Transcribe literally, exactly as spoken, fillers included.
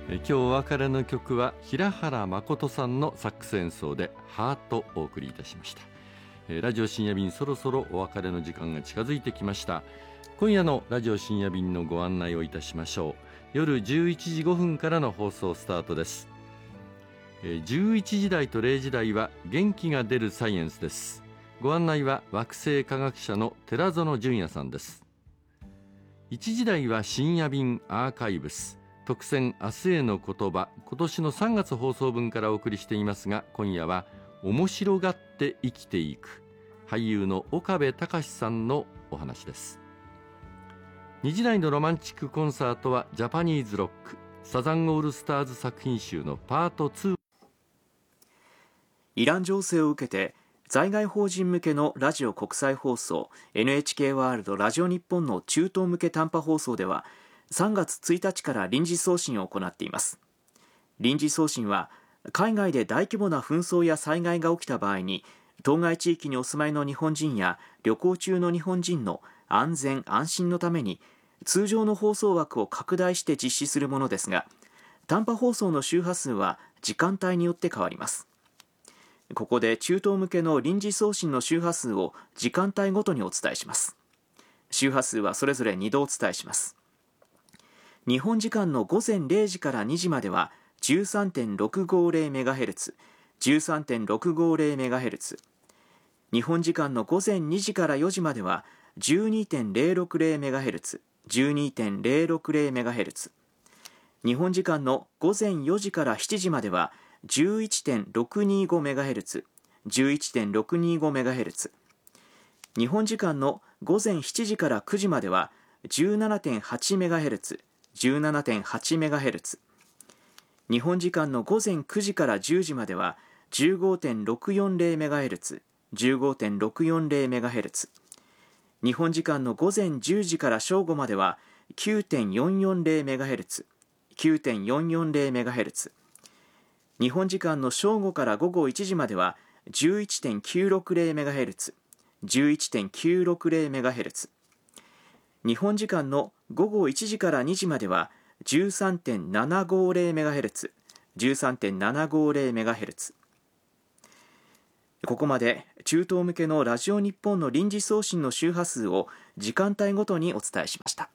え今日お別れの曲は平原誠さんのサックス演奏でハートをお送りいたしました。えラジオ深夜便、そろそろお別れの時間が近づいてきました。今夜のラジオ深夜便のご案内をいたしましょう。夜じゅういちじごふんからの放送スタートです。えじゅういちじ台とれいじ台は元気が出るサイエンスです。ご案内は惑星科学者の寺園純也さんです。いちじ台は深夜便アーカイブス特選明日への言葉、今年のさんがつ放送分からお送りしていますが、今夜は面白がって生きていく俳優の岡部隆さんのお話です。にじ台のロマンチックコンサートはジャパニーズロックサザンオールスターズ作品集のパートツー。 イラン情勢を受けて在外邦人向けのラジオ国際放送 エヌエイチケー ワールドラジオ日本の中東向け短波放送ではさんがつついたちから臨時送信を行っています。臨時送信は海外で大規模な紛争や災害が起きた場合に当該地域にお住まいの日本人や旅行中の日本人の安全安心のために通常の放送枠を拡大して実施するものですが、短波放送の周波数は時間帯によって変わります。ここで中東向けの臨時送信の周波数を時間帯ごとにお伝えします。周波数はそれぞれにどお伝えします。日本時間のごぜんれいじからにじまでは じゅうさんてんろくごぜろメガヘルツ、じゅうさんてんろくごぜろメガヘルツ。日本時間のごぜんにじからよじまでは じゅうにてんぜろろくぜろメガヘルツ、じゅうにてんぜろろくぜろメガヘルツ。日本時間のごぜんよじからしちじまでは じゅういってんろくにごメガヘルツ、じゅういってんろくにごメガヘルツ。日本時間のごぜんしちじからくじまでは じゅうななてんはちメガヘルツ、じゅうななてんはちメガヘルツ。日本時間のごぜんくじからじゅうじまでは じゅうごてんろくよんぜろメガヘルツ、じゅうごてんろくよんぜろメガヘルツ。日本時間のごぜんじゅうじから正午までは きゅうてんよんよんぜろメガヘルツ、きゅうてんよんよんぜろメガヘルツ。日本時間の正午から午後いちじまでは じゅういってんきゅうろくぜろメガヘルツ、じゅういってんきゅうろくぜろメガヘルツ。日本時間の午後いちじからにじまでは じゅうさんてんななごぜろメガヘルツ、じゅうさんてんななごぜろメガヘルツ。ここまで中東向けのラジオ日本の臨時送信の周波数を時間帯ごとにお伝えしました。